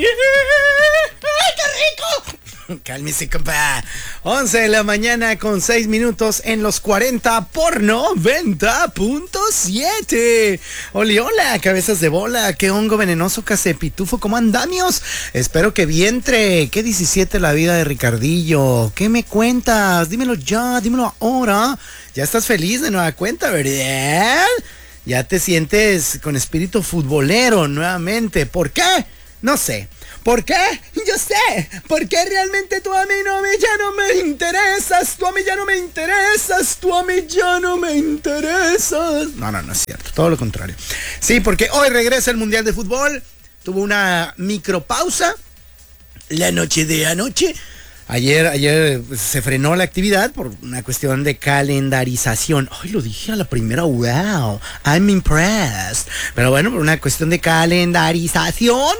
¡Qué rico! Cálmese, compa. 11 de la mañana con 6 minutos en los 40 por 90.7. Oli, hola, cabezas de bola. Qué hongo venenoso, cacepitufo. ¿Cómo andamios? Espero que vientre. Qué 17 la vida de Ricardillo. ¿Qué me cuentas? Dímelo ya, dímelo ahora. Ya estás feliz de nueva cuenta, ¿verdad? Ya te sientes con espíritu futbolero nuevamente. ¿Por qué? No sé. ¿Por qué? Yo sé. Porque realmente tú a mí ya no me interesas. Tú a mí ya no me interesas. Tú a mí ya no me interesas. No es cierto. Todo lo contrario. Sí, porque hoy regresa el Mundial de Fútbol. Tuvo una micropausa la noche de anoche. Ayer se frenó la actividad por una cuestión de calendarización. Ay, lo dije a la primera. Wow, I'm impressed. Pero bueno, por una cuestión de calendarización,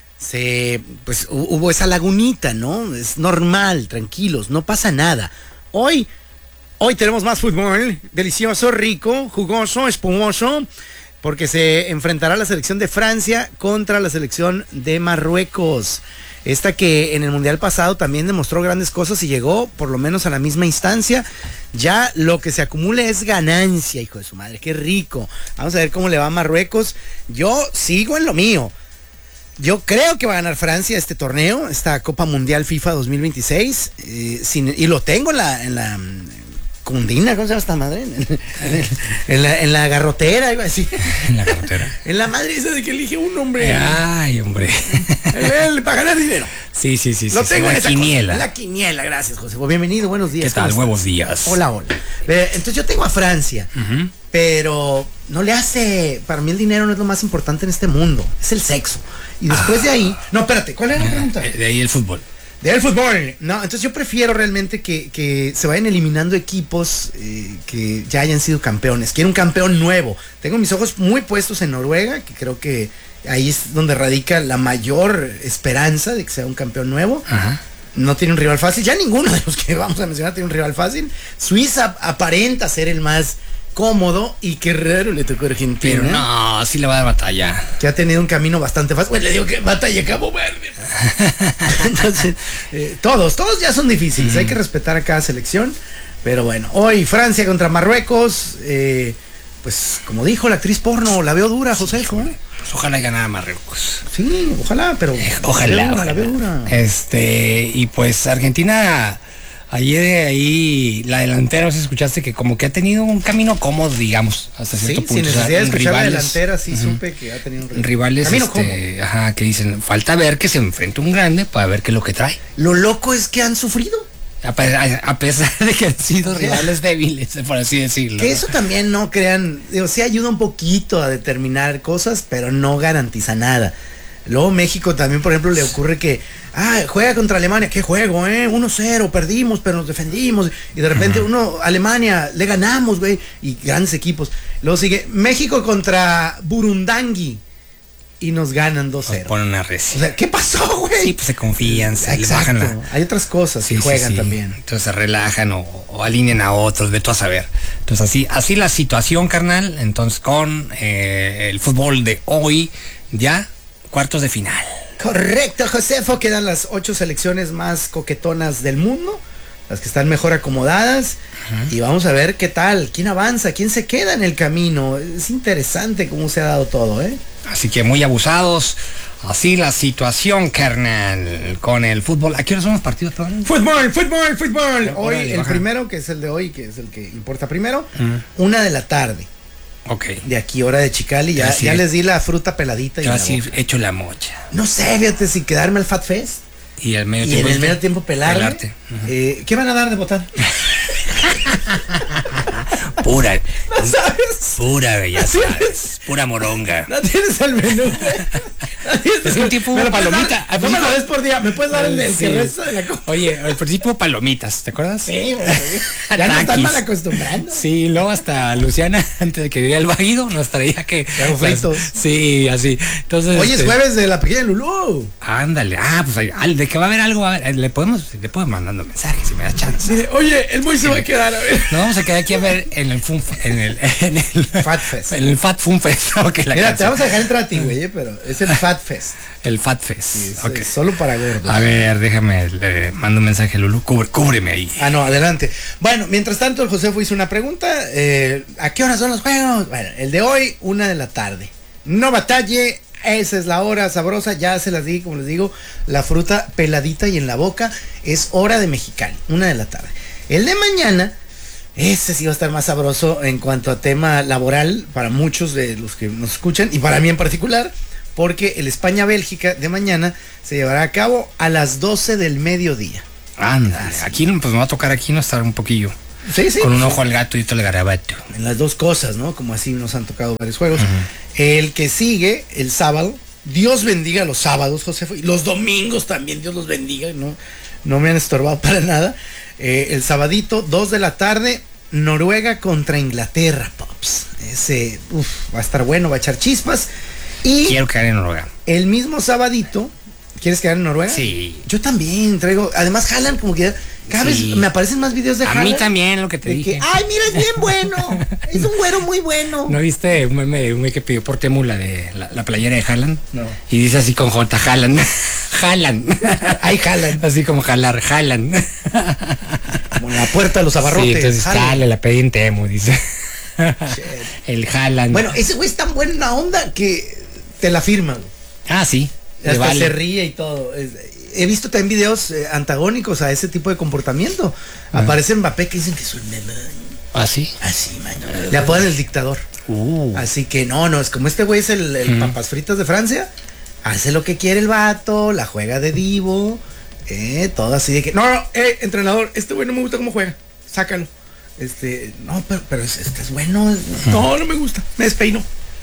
pues hubo esa lagunita, ¿no? Es normal, tranquilos, no pasa nada. Hoy tenemos más fútbol, delicioso, rico, jugoso, espumoso, porque se enfrentará la selección de Francia contra la selección de Marruecos. Esta que en el Mundial pasado también demostró grandes cosas y llegó por lo menos a la misma instancia. Ya lo que se acumule es ganancia, hijo de su madre, qué rico. Vamos a ver cómo le va a Marruecos. Yo sigo en lo mío. Yo creo que va a ganar Francia este torneo, esta Copa Mundial FIFA 2026. Y lo tengo en la Cundina, ¿cómo se llama esta madre? En la garrotera, iba a decir. En la garrotera. En la madre esa de que elige un hombre. Ay, hombre. Para ganar dinero. Sí. Lo tengo en la quiniela. La quiniela, gracias, José. Bienvenido, buenos días. ¿Qué tal? Buenos días. Hola. Entonces yo tengo a Francia, pero no le hace. Para mí el dinero no es lo más importante en este mundo, es el sexo. Y después de ahí. No, espérate, ¿cuál era la pregunta? De ahí el fútbol. Del fútbol. No, entonces yo prefiero realmente que se vayan eliminando equipos que ya hayan sido campeones. Quiero un campeón nuevo. Tengo mis ojos muy puestos en Noruega, que creo que ahí es donde radica la mayor esperanza de que sea un campeón nuevo. Ajá. No tiene un rival fácil. Ya ninguno de los que vamos a mencionar tiene un rival fácil. Suiza aparenta ser el más cómodo y qué raro le tocó a Argentina. Pero no, sí le va a dar batalla. Que ha tenido un camino bastante fácil. Bueno, le digo que batalla Cabo Verde. Entonces, todos ya son difíciles. Hay que respetar a cada selección. Pero bueno, hoy Francia contra Marruecos. Pues como dijo la actriz porno, la veo dura, José. Pues ojalá ganara Marruecos. Sí, ojalá, pero ojalá. La veo dura. Y pues Argentina. Ayer ahí la delantera, no sé si escuchaste que como que ha tenido un camino cómodo, digamos, hasta cierto punto. Sin necesidad de escuchar la delantera, sí supe que ha tenido un rivales que dicen, falta ver que se enfrente un grande para ver qué es lo que trae. Lo loco es que han sufrido. A pesar de que han sido rivales débiles, por así decirlo. Que eso también no crean, sí ayuda un poquito a determinar cosas, pero no garantiza nada. Luego México también, por ejemplo, le ocurre que juega contra Alemania, qué juego, 1-0, perdimos, pero nos defendimos, y de repente Alemania, le ganamos, güey, y grandes equipos. Luego sigue México contra Burundangui, y nos ganan 2-0. Ponen una recia. O sea, ¿qué pasó, güey? Sí, pues se confían, se bajan la... Hay otras cosas que juegan también. Entonces se relajan o alinean a otros, vete a saber. Entonces así la situación, carnal. Entonces con el fútbol de hoy, ya cuartos de final. Correcto, Josefo. Quedan las 8 selecciones más coquetonas del mundo, las que están mejor acomodadas. Y vamos a ver qué tal, quién avanza, quién se queda en el camino. Es interesante cómo se ha dado todo, Así que muy abusados. Así la situación, carnal, con el fútbol. ¿A qué hora son los partidos, perdón? Fútbol. Hoy el primero, que es el de hoy, que es el que importa primero, 1 de la tarde. Ok. De aquí, hora de Chicali, ya les di la fruta peladita. Yo así hecho la mocha. No sé, fíjate, si quedarme al Fat Fest. Y en el medio tiempo pelarme. ¿Qué van a dar de botar? Pura. ¿No sabes? Pura, ya sabes. Pura moronga. No tienes el menú. Es un tipo palomita. Una vez por día. ¿Me puedes dar el que resta de la copa? Oye, al principio palomitas, ¿te acuerdas? Sí, ya nos están mal acostumbrando. Sí, luego hasta Luciana, antes de que diera el vaguido, nos traía que... fritos. Sí, así. Entonces, hoy es jueves de la pequeña Lulú. Ándale. Pues de que va a haber algo, le podemos mandando mensajes si me da chance. Oye, el Moy se va a quedar, a ver. Nos vamos a quedar aquí a ver en el Fat Fest. En el Fat Fun Fest. Okay, Mira, te vamos a dejar entrar a ti, güey, pero es el Fat Fest. El Fat Fest. Sí, okay. Solo para gordos. A ver, déjame, le mando un mensaje a Lulu. Cúbreme ahí. Ah, no, adelante. Bueno, mientras tanto, el Josefo hizo una pregunta. ¿A qué hora son los juegos? Bueno, el de hoy, 1 de la tarde. No batalle. Esa es la hora sabrosa, ya se las di, como les digo, la fruta peladita y en la boca, es hora de Mexicali, 1 de la tarde. El de mañana, ese sí va a estar más sabroso en cuanto a tema laboral para muchos de los que nos escuchan y para mí en particular, porque el España-Bélgica de mañana se llevará a cabo a las 12 del mediodía. Anda, aquí pues me va a tocar aquí no estar un poquillo. Sí, sí. Con un ojo al gato y otro al garabato. En las dos cosas, ¿no? Como así nos han tocado varios juegos. El que sigue, el sábado, Dios bendiga los sábados, José, y los domingos también, Dios los bendiga, no me han estorbado para nada. El sabadito, 2 de la tarde, Noruega contra Inglaterra, Pops. Ese, va a estar bueno, va a echar chispas. Y quiero quedar en Noruega. El mismo sabadito, ¿quieres quedar en Noruega? Sí. Yo también traigo, además jalan como que cada vez me aparecen más videos de Haaland. A mí también, lo que te dije. Ay, mira, es bien bueno. Es un güero muy bueno. ¿No viste un meme que pidió por Temu la de la playera de Haaland? No. Y dice así con J, Haaland. Haaland. Ay, Haaland. Así como jalar, Haaland. Como la puerta de los abarrotes. Sí, entonces Haaland la pedí en Temu, dice. El Haaland. Bueno, ese güey es tan buena onda que te la firma, güey. Ah, sí. Hasta se ríe y todo. He visto también videos antagónicos a ese tipo de comportamiento. Aparece Mbappé que dicen que es un meme. ¿Ah, sí? Así, man. Le apodan el dictador. Así que no, es como este güey es el papas fritas de Francia. Hace lo que quiere el vato, la juega de divo. Todo así de que, entrenador, este güey no me gusta cómo juega. Sácalo. No, pero este es bueno. No me gusta. Me despeino.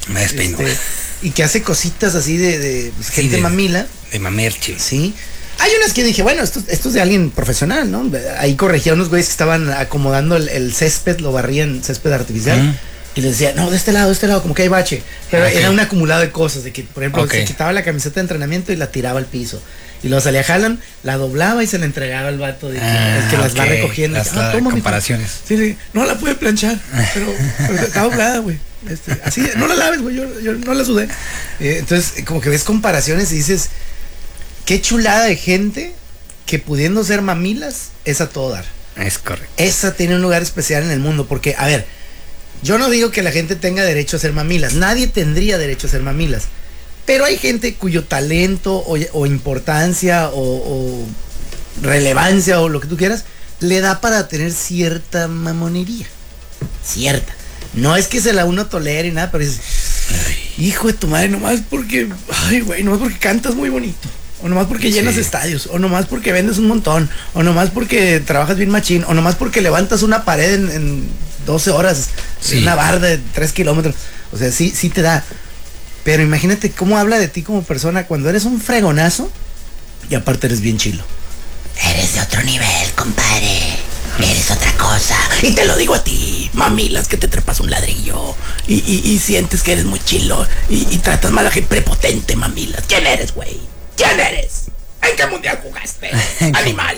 Y que hace cositas así de pues, gente mamila. De mamerche. Sí. Hay unas que dije, bueno, esto es de alguien profesional, ¿no? Ahí corregía a unos güeyes que estaban acomodando el césped, lo barrían césped artificial. Y les decía, no, de este lado, como que hay bache. Pero era un acumulado de cosas, de que, por ejemplo, se quitaba la camiseta de entrenamiento y la tiraba al piso. Y luego salía Haaland, la doblaba y se la entregaba al vato el que las va recogiendo. Toma comparaciones. Sí, no la puede planchar, pero está doblada, güey. Así, no la laves, güey, yo no la sudé. Entonces, como que ves comparaciones y dices, qué chulada de gente que pudiendo ser mamilas, es a todo dar. Es correcto. Esa tiene un lugar especial en el mundo, porque, a ver, yo no digo que la gente tenga derecho a ser mamilas, nadie tendría derecho a ser mamilas. Pero hay gente cuyo talento o importancia o relevancia o lo que tú quieras le da para tener cierta mamonería. Cierta. No es que se la uno tolere y nada, pero es, hijo de tu madre, nomás porque, nomás porque cantas muy bonito. O nomás porque llenas estadios, o nomás porque vendes un montón, o nomás porque trabajas bien machín, o nomás porque levantas una pared en 12 horas, una barda de 3 kilómetros. O sea, sí te da. Pero imagínate cómo habla de ti como persona cuando eres un fregonazo y aparte eres bien chilo. Eres de otro nivel, compadre. Eres otra cosa. Y te lo digo a ti, mamilas, que te trepas un ladrillo y sientes que eres muy chilo y tratas mal a gente prepotente, mamilas. ¿Quién eres, güey? ¿Quién eres? ¿En qué mundial jugaste? Animal.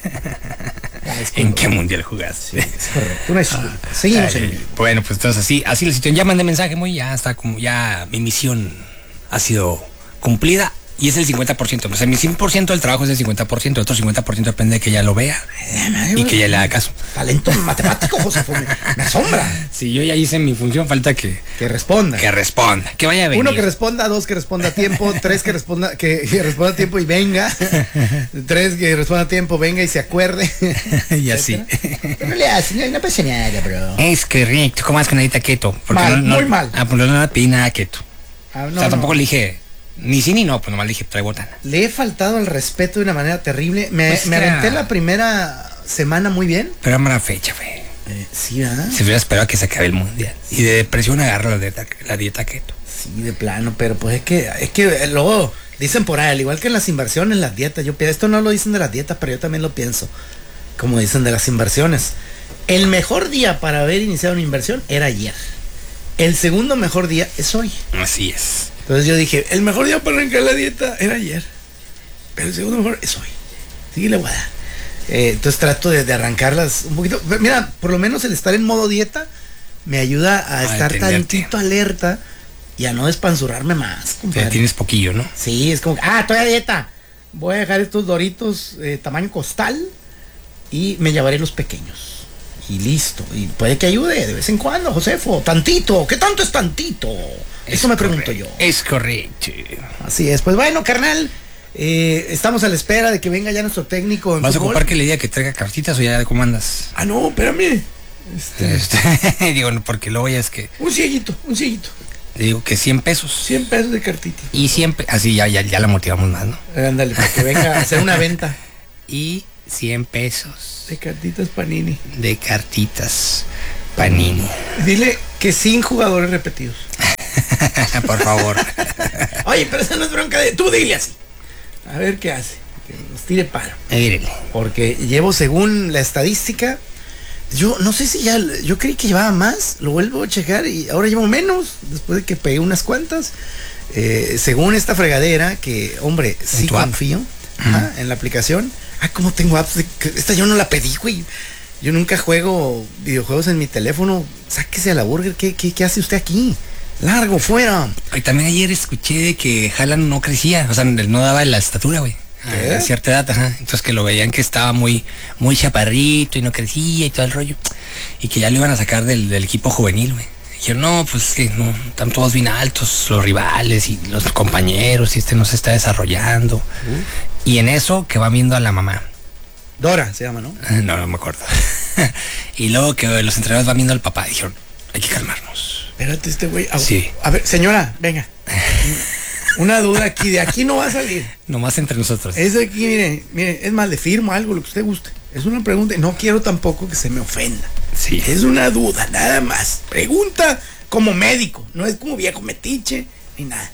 ¿En qué mundial jugaste? Sí, es correcto. Seguimos en vivo. Bueno, pues entonces así la situación. Ya mandé mensaje, ya está como, ya mi misión ha sido cumplida. Y es el 50%. O sea, mi 100% del trabajo es el 50%. El otro 50% depende de que ella lo vea y que ella le haga caso. Talento matemático, José, me asombra. Si yo ya hice mi función, falta que responda. Que responda, que vaya a venir. 1, que responda. 2, que responda a tiempo. 3, que responda a tiempo y venga. 3, que responda a tiempo, venga y se acuerde. Y así. No le hace, no pasa nada, bro. Es correcto. ¿Cómo es que nadita keto? Muy mal. Ah, pues no pide nada keto. O sea, tampoco le dije ni sí ni no, pues nomás le dije trae botana. Le he faltado el respeto de una manera terrible. Me aventé la primera semana muy bien. Pero era mala fecha, güey. Sí, ¿verdad? Se hubiera esperado a que se acabe el mundial. Y de depresión agarra la dieta keto. Sí, de plano, pero pues es que luego dicen por ahí, al igual que en las inversiones, las dietas, esto no lo dicen de las dietas, pero yo también lo pienso. Como dicen de las inversiones. El mejor día para haber iniciado una inversión era ayer. El segundo mejor día es hoy. Así es. Entonces yo dije, el mejor día para arrancar la dieta era ayer. Pero el segundo mejor es hoy. Sí, le voy a dar. Entonces trato de arrancarlas un poquito. Mira, por lo menos el estar en modo dieta me ayuda a estar entenderte. tantito alerta y a no despanzurrarme más, compadre. Ya tienes poquillo, ¿no? Sí, es como, estoy a dieta. Voy a dejar estos Doritos tamaño costal y me llevaré los pequeños. Y listo. Y puede que ayude de vez en cuando, Josefo. Tantito. ¿Qué tanto es tantito? Eso me pregunto yo. Es correcto. Así es. Pues bueno, carnal. Estamos a la espera de que venga ya nuestro técnico en ¿Vas a fútbol. ocupar que le diga que traiga cartitas o ya cómo andas? No, espérame. Digo, no, porque luego ya es que... Un cieguito. Digo que 100 pesos. 100 pesos de cartita. Y siempre... Así ya la motivamos más, ¿no? Ándale, para que venga a hacer una venta. Y 100 pesos De cartitas Panini. de cartitas Panini. Dile que sin jugadores repetidos. Por favor. Oye, pero esa no es bronca de... Tú dile así. A ver qué hace. Que nos tire paro. Mírele. Porque llevo, según la estadística, yo no sé si ya... Yo creí que llevaba más. Lo vuelvo a checar y ahora llevo menos. Después de que pegué unas cuantas. Según esta fregadera, que, hombre, sí confío en la aplicación. ¿Cómo tengo apps? Esta yo no la pedí, güey. Yo nunca juego videojuegos en mi teléfono. Sáquese a la burger. ¿Qué hace usted aquí? Largo, fuera. Y también ayer escuché que Haaland no crecía, o sea, no daba la estatura, güey. A cierta edad, ajá. Entonces que lo veían que estaba muy chaparrito y no crecía y todo el rollo. Y que ya lo iban a sacar del equipo juvenil, güey. Y yo, no, pues que no, están todos bien altos, los rivales y los compañeros, y no se está desarrollando. Y en eso que va viendo a la mamá. Dora se llama, ¿no? No me acuerdo. Y luego que los entrenadores van viendo al papá, dijeron, hay que calmarnos. Espérate, este güey. Sí. A ver, señora, venga. Una duda aquí, de aquí no va a salir. Nomás entre nosotros. Es aquí, mire, es más, le firmo algo, lo que usted guste. Es una pregunta y no quiero tampoco que se me ofenda. Sí. Es una duda, nada más. Pregunta como médico, no es como viejo metiche ni nada.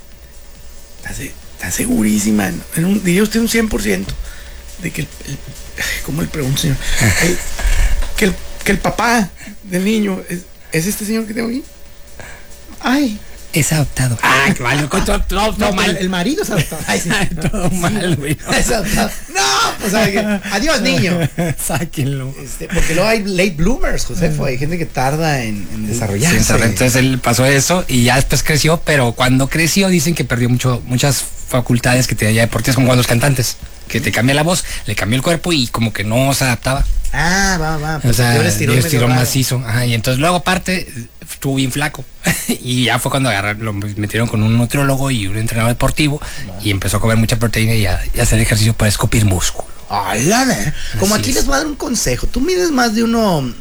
Está segurísima, diría usted un 100% de que ¿cómo le pregunto, señor? Que el papá del niño es este señor que tengo aquí. Ay. Es adoptado. Que vale, todo mal. El marido es adoptado. Ay, sí. Todo mal, güey. Es adoptado. No, pues adiós, niño. Sáquenlo. Porque luego hay late bloomers, Josefo. Hay gente que tarda en desarrollarse. Sí, entonces él pasó eso y ya después creció, pero cuando creció dicen que perdió muchas facultades que tenía ya deportivas, como cuando los cantantes, que te cambia la voz, le cambió el cuerpo y como que no se adaptaba. Va. O sea, dio estirón macizo. Ajá, y entonces luego aparte estuvo bien flaco. Y ya fue cuando lo metieron con un nutriólogo y un entrenador deportivo. Y empezó a comer mucha proteína y a hacer ejercicio para escupir músculo. Como aquí les voy a dar un consejo. Tú mides más de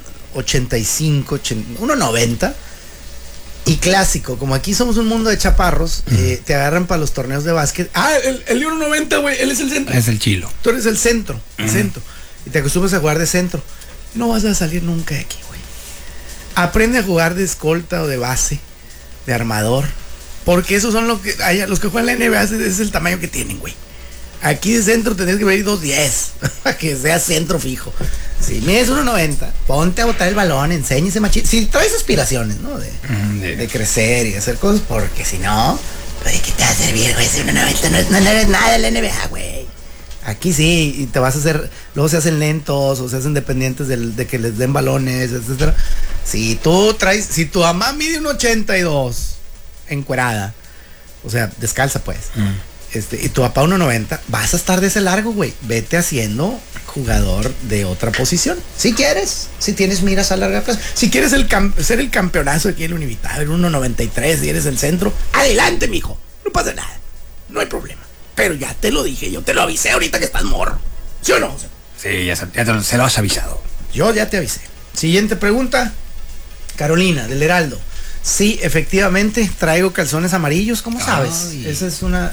1.85, 1.90. Y clásico, como aquí somos un mundo de chaparros, te agarran para los torneos de básquet. El de 1.90, güey, él es el centro. Es el chilo. Tú eres el centro, centro. Y te acostumbras a jugar de centro. No vas a salir nunca de aquí, güey. Aprende a jugar de escolta o de base, de armador. Porque esos son los que juegan la NBA, ese es el tamaño que tienen, güey. Aquí de centro tenés que ver 2.10 para que sea centro fijo. Si mides 1.90, ponte a botar el balón, enséñese machín. Si traes aspiraciones, ¿no? De crecer y de hacer cosas, porque si no, ¿qué te va a servir, güey? Si 1.90 no eres nada de la NBA, güey. Aquí sí, y te vas a hacer, luego se hacen lentos o se hacen dependientes de que les den balones, etcétera. Si tu mamá mide 1.82 encuerada, o sea, descalza pues, y tu papá 1.90, vas a estar de ese largo, güey. Vete haciendo jugador de otra posición. Si quieres, si tienes miras a larga plazo. Si quieres ser el campeonazo aquí en el Univital, 1.93, y eres el centro, adelante, mijo. No pasa nada. No hay problema. Pero ya te lo dije, yo te lo avisé ahorita que estás morro. ¿Sí o no? Sí, se lo has avisado. Yo ya te avisé. Siguiente pregunta. Carolina, del Heraldo. Sí, efectivamente, traigo calzones amarillos, ¿cómo sabes? Ay. Esa es una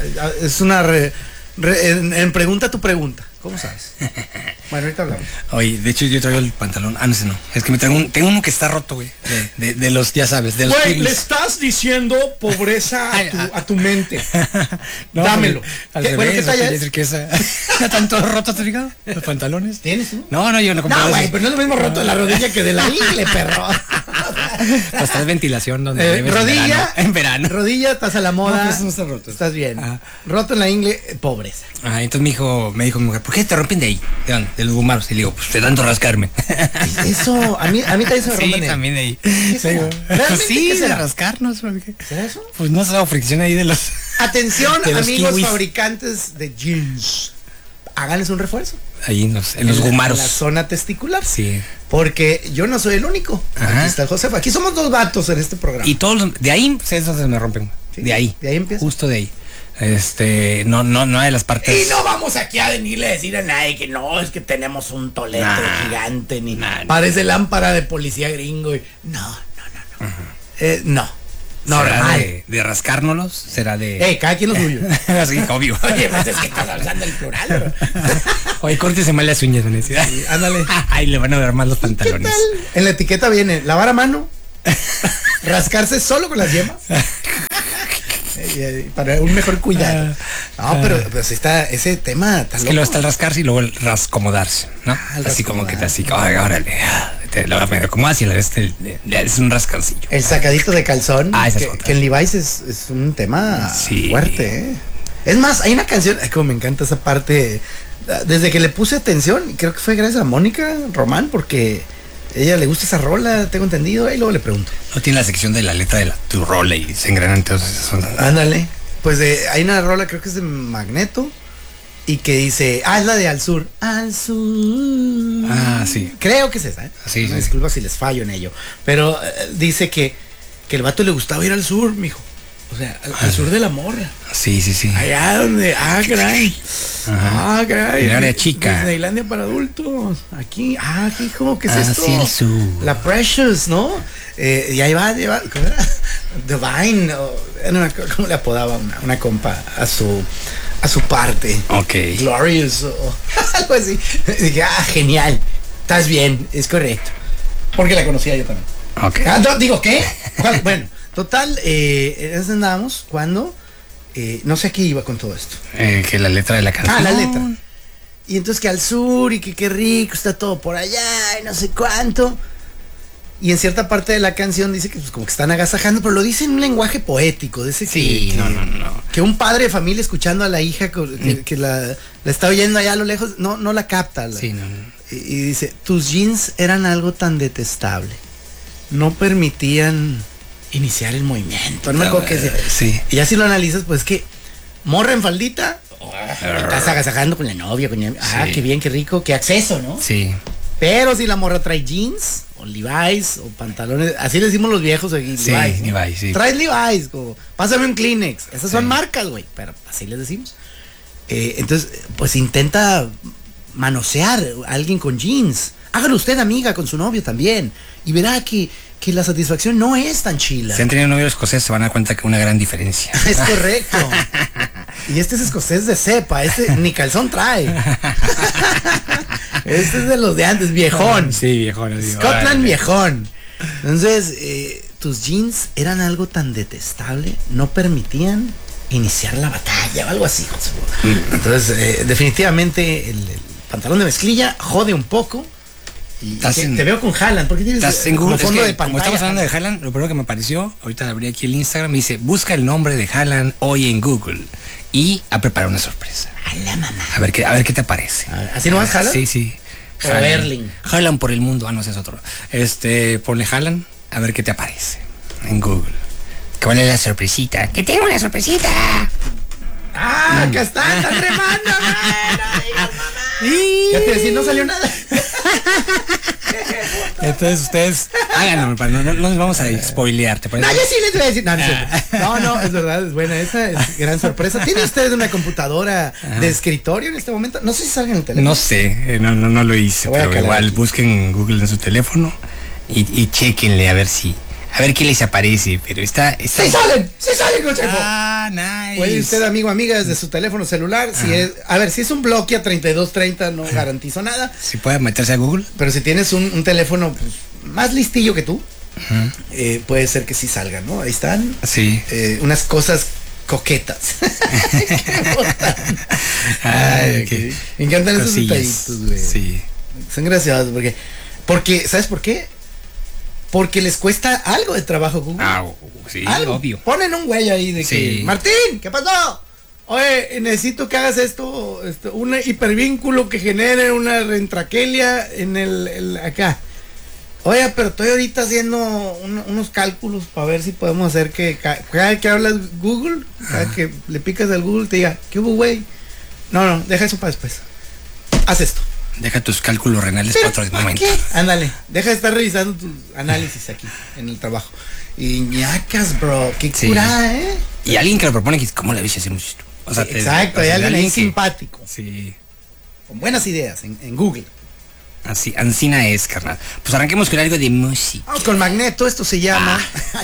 en pregunta tu pregunta. ¿Cómo sabes? Bueno, ahorita hablamos. Oye, de hecho yo traigo el pantalón. No, ese no. Es que tengo uno que está roto, güey. De los, ya sabes, de los Güey, kilos. le estás diciendo pobreza a tu mente. No, dámelo. Al ¿Qué, revés, bueno, ¿qué talla quiere es? decir que están todos rotos, ¿te fijas? Los pantalones. ¿Tienes tú? No, yo no compré. No, güey, pero no es lo mismo roto de la rodilla que de la ingle, perro. Pues estás ventilación donde debes rodilla. en verano. Rodilla, estás a la moda. No, pues no está roto. Estás bien. Roto en la ingle, pobreza. Entonces me dijo mi mujer, ¿por qué te rompen de ahí? ¿De dónde? De los gumaros. Y le digo, pues de tanto rascarme. Eso, a mí también se me rompen. Sí, también de ahí. ¿Realmente Sí, qué de será? rascarnos. Porque, ¿Será eso? pues no sé, la fricción ahí de los... Atención, de los amigos kiwis. fabricantes de jeans. Háganles un refuerzo. Ahí en los gumaros. En la zona testicular. Sí. Porque yo no soy el único. Ajá. Aquí está el José. Aquí somos 2 vatos en este programa. Y todos, de ahí, pues, esos se me rompen. Sí, de ahí. de ahí empieza. Justo de ahí. No de las partes. Y no vamos aquí a venirle a decir a nadie que no, es que tenemos un tolete gigante, ni parece lámpara de policía gringo. No. No. Normal. De rascárnoslos, será de... Cada quien lo suyo. Así, obvio. Oye, pues es que estás hablando el plural. Oye, córtese mal las uñas, Venecia. Sí, ándale. Ay, le van a ver más los ¿Qué pantalones. tal? En la etiqueta viene lavar a mano, rascarse solo con las yemas. Para un mejor cuidado. No, pero pues está ese tema tan Es que luego está el rascarse y luego el rascomodarse, ¿no? Así como que te así, órale, te lo vas a poner como así, es un rascancillo. El sacadito de calzón, esa es otra. que en Levi's es un tema fuerte, ¿eh? Es más, hay una canción, como me encanta esa parte, desde que le puse atención, y creo que fue gracias a Mónica Román, porque ella le gusta esa rola, tengo entendido, y luego le pregunto. No tiene la sección de la letra de tu rola y se engranan todos esos. Ándale. Pues hay una rola, creo que es de Magneto, y que dice, es la de Al Sur. Al Sur. Sí. Creo que es esa, ¿eh? Sí, Me disculpa si les fallo en ello. Pero dice que el vato le gustaba ir al sur, mijo. O sea, al sur de la morra. Sí. Allá donde, caray. Caray. El área chica. Disneylandia para adultos. Aquí, hijo, ¿qué es esto? Sí, el sur. La Precious, ¿no? Y ahí va, ¿cómo era? Divine, ¿cómo le apodaba una compa a su parte? Ok. Glorious, o algo así. Dije, genial. Estás bien, es correcto. Porque la conocía yo también. Ok. No, digo, ¿qué? Bueno, total, eso andábamos cuando, no sé a qué iba con todo esto. Que la letra de la canción. La letra. Y entonces que al sur y que qué rico, está todo por allá y no sé cuánto. Y en cierta parte de la canción dice que pues, como que están agasajando, pero lo dice en un lenguaje poético. Dice No. Que un padre de familia escuchando a la hija que la está oyendo allá a lo lejos, no la capta. Sí, no. Y dice, tus jeans eran algo tan detestable. No permitían iniciar el movimiento. No me acuerdo qué decía. Sí. Y ya si lo analizas, pues que morra en faldita, estás agasajando con la novia, qué bien, qué rico, qué acceso, ¿no? Sí. Pero si la morra trae jeans, o Levi's, o pantalones, así le decimos los viejos aquí, Sí, Levi's, ¿no? Levi's, sí. Traes Levi's, como, pásame un Kleenex. Esas son marcas, güey, pero así les decimos. Entonces, pues intenta manosear a alguien con jeans. Hágalo usted, amiga, con su novio también. Y verá que la satisfacción no es tan chila. Si han tenido novio escocés, se van a dar cuenta que hay una gran diferencia. Es correcto. Y este es escocés de cepa, ni calzón trae. Este es de los de antes, viejón. Sí, viejón. Scotland, viejón. Entonces, tus jeans eran algo tan detestable, no permitían iniciar la batalla o algo así, José. Entonces, definitivamente el pantalón de mezclilla jode un poco. Y te veo con Haaland, porque tienes estás en Google, fondo de como pantalla. estamos hablando de Haaland, lo primero que me apareció, ahorita abrí aquí el Instagram, me dice, busca el nombre de Haaland hoy en Google y a preparar una sorpresa. A la mamá. A ver qué te parece. ¿Así no vas, Haaland? Sí. O Erling. Haaland por el mundo, no sé, es otro. Ponle Haaland, a ver qué te aparece en Google. ¿Cuál es la sorpresita? ¡Que tengo una sorpresita! Acá están remando, ya te decía, no salió nada. Entonces ustedes háganlo, no nos vamos a spoilear, ¿te parece? No, yo sí les voy a decir. No, es verdad, es buena, esa es gran sorpresa. ¿Tiene usted una computadora de escritorio en este momento? No sé si salga en el teléfono. No sé, no lo hice, pero igual aquí. busquen en Google en su teléfono y chequenle a ver qué les aparece, pero está... ¡Sí salen, Cochepo! Nice. Puede usted, amigo, amiga, desde su teléfono celular, si es un Nokia 3230, no garantizo nada. Si puede meterse a Google. Pero si tienes un teléfono pues, más listillo que tú, puede ser que sí salgan, ¿no? Ahí están. Sí. Unas cosas coquetas. Okay. Me encantan esos Cosillas. detallitos, güey. Sí. Son graciosos porque, ¿sabes por qué? porque les cuesta algo de trabajo Google. Sí, algo. obvio. Ponen un güey ahí de Sí. que, Martín, ¿qué pasó? Oye, necesito que hagas esto, un hipervínculo que genere una rentraquelia en el acá. Oye, pero estoy ahorita haciendo unos cálculos para ver si podemos hacer que cada que hablas Google, cada que le picas al Google te diga, ¿qué hubo, güey? No, deja eso para después. Haz esto. Deja tus cálculos renales ¿Pero para otro para momento. qué? Ándale, deja de estar revisando tus análisis aquí en el trabajo. Y ñacas, bro, qué Sí. curada, ¿eh? Y alguien que lo propone, ¿cómo le ves hacemos esto? O sea, Sí, exacto, hay alguien ahí simpático, Sí. con buenas ideas en Google. Así, Ancina es, carnal. Pues arranquemos con algo de música. Vamos con Magneto, esto se llama.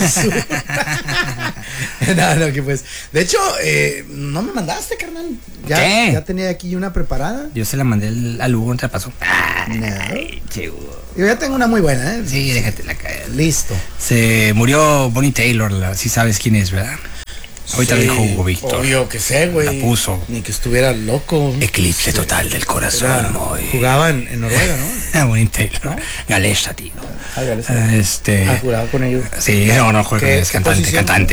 No, que pues. De hecho, no me mandaste, carnal. ¿Qué? Ya tenía aquí una preparada. Yo se la mandé al Hugo, ¿no te la pasó? Yo ya tengo una muy buena, ¿eh? Sí, déjatela caer. Listo. Se murió Bonnie Taylor, si sabes quién es, ¿verdad? Ahorita lo dijo Hugo Víctor. Obvio que sé, güey. La puso. Ni que estuviera loco. Eclipse total del corazón, muy. Jugaba en Noruega, ¿no? Bonnie Taylor. ¿No? Galesa, tío. Jugaba con ellos. Sí, no juega, ¿Qué es cantante.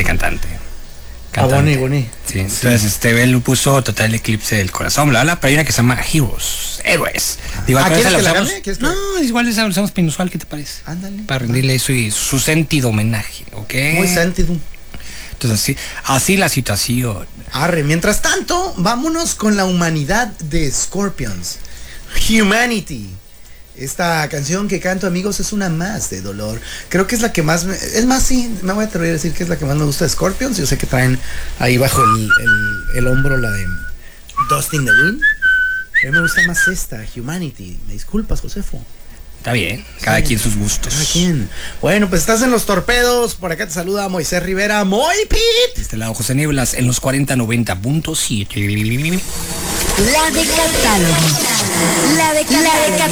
Bonnie. Sí, entonces él lo puso total eclipse del corazón, bla, bla, pero hay una que se llama Heroes, héroes. Igual ¿quieres esa que la usamos. cambie? ¿Quieres que- No, igual esa la usamos para inusual, ¿qué te parece? Ándale. Para rendirle eso y su sentido homenaje, ¿ok? Muy sentido. Entonces así la situación. Arre, mientras tanto, vámonos con la humanidad de Scorpions. Humanity. Esta canción que canto, amigos, es una más de dolor. Creo que es la que más es más, sí, me voy a atrever a decir que es la que más me gusta de Scorpions. Yo sé que traen ahí bajo el hombro la de Dust in the Wind. A mí me gusta más esta, Humanity. Me disculpas, Josefo. Está bien, cada quien sus gustos. Cada quien. Bueno, pues estás en Los Torpedos. Por acá te saluda Moisés Rivera. ¡Moy Pit! De este lado José Nieblas en los 4090.7. La de catálogo. La de catálogo.